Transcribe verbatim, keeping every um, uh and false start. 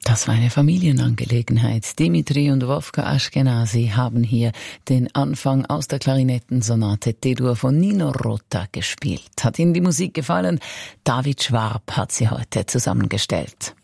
Das war eine Familienangelegenheit. Dimitri und Wofka Ashkenazi haben hier den Anfang aus der Klarinettensonate D-Dur von Nino Rota gespielt. Hat Ihnen die Musik gefallen? David Schwab hat sie heute zusammengestellt.